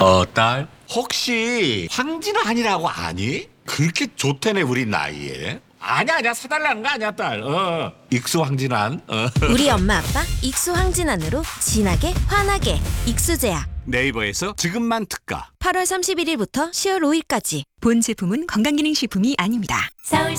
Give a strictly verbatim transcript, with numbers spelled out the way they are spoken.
어, 딸? 혹시 황진환이라고 아니? 그렇게 좋대네 우리 나이에. 아니야 아니야 사달라는 거 아니야 딸. 어. 익수 황진환. 어. 우리 엄마 아빠 익수 황진환으로 진하게 환하게 익수제약. 네이버에서 지금만 특가. 팔월 삼십일일부터 시월 오일까지. 본 제품은 건강기능식품이 아닙니다. 서울